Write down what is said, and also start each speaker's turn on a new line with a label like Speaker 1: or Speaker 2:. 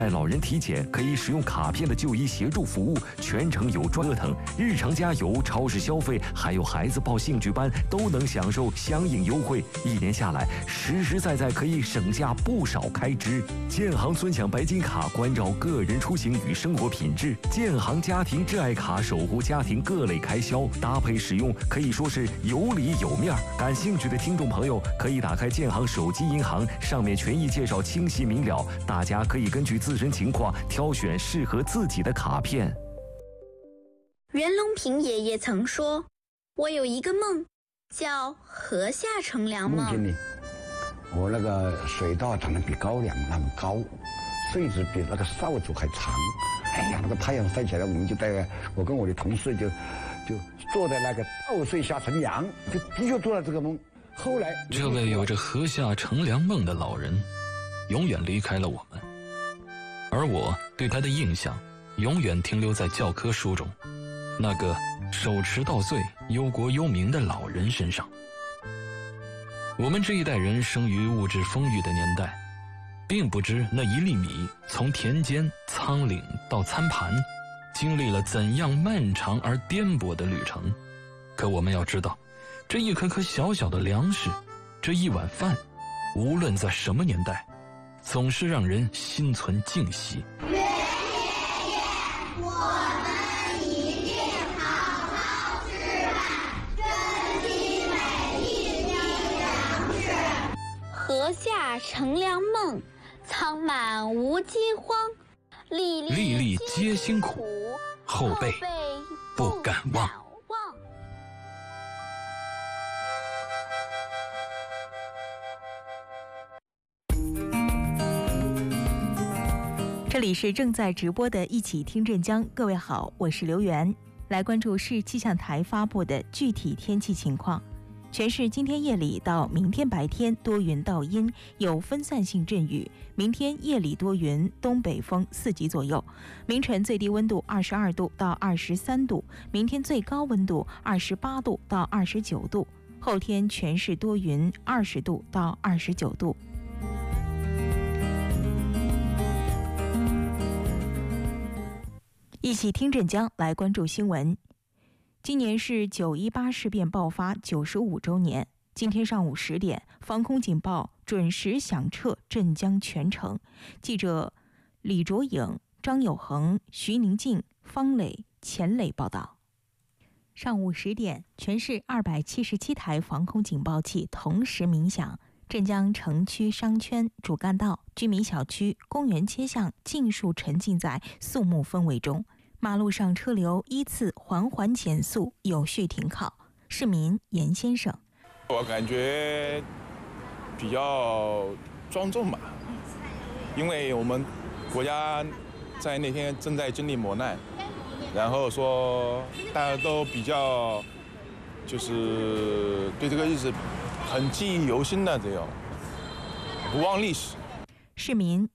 Speaker 1: 老人体检可以使用卡片的就医协助服务，全程有专车腾，日常加油、超市消费，还有孩子报兴趣班都能享受相应优惠。1年下来，实实在在可以省下不少开支。建行尊享白金卡关照个人出行与生活品质，建行家庭挚爱卡守护家庭各类开销，搭配使用可以说是有里有面。感兴趣的听众朋友可以打开建行手机银行，上面权益介绍清晰明了，大家可以根据自身情况挑选适合自己的卡片。
Speaker 2: 袁隆平爷爷曾说：“我有一个梦，叫河下乘凉梦。”
Speaker 3: 梦见你，我那个水稻长得比高粱那么高，穗子比那个扫帚还长。哎呀，那个太阳晒起来，我跟我的同事就坐在那个稻穗下乘凉，就的确做了这个梦。后来，
Speaker 4: 这位有着河下乘凉梦的老人，永远离开了我们。而我对他的印象永远停留在教科书中那个手持稻穗忧国忧民的老人身上。我们这一代人生于物质丰裕的年代，并不知那1粒米从田间仓廪到餐盘经历了怎样漫长而颠簸的旅程。可我们要知道，这一颗颗小小的粮食，这一碗饭，无论在什么年代，总是让人心存敬惜。
Speaker 5: 愿爷爷，我们一定好好吃饭，珍惜每一滴粮食。
Speaker 2: 河下乘凉梦，仓满无饥荒，粒粒皆辛苦，
Speaker 4: 后辈不敢忘。
Speaker 6: 这里是正在直播的一起听镇江，各位好，我是刘源，来关注市气象台发布的具体天气情况。全市今天夜里到明天白天多云到阴，有分散性阵雨，明天夜里多云，东北风4级左右，明晨最低温度22度到23度，明天最高温度28度到29度，后天全市多云，20度到29度。一起听镇江，来关注新闻。今年是9·18事变爆发95周年。今天上午10点，防空警报准时响彻镇江全城。记者李卓颖、张有恒、徐宁静、方磊、钱磊报道。上午10点，全市277台防空警报器同时鸣响。镇江城区商圈、主干道、居民小区、公园街巷尽数沉浸在肃穆氛围中，马路上车流依次缓缓减速，有序停靠。市民严先生：
Speaker 7: 我感觉比较庄重吧，因为我们国家在那天正在经历磨难，然后说大家都比较就是对这个日子很记忆犹新的这种，不忘历史。
Speaker 6: 市民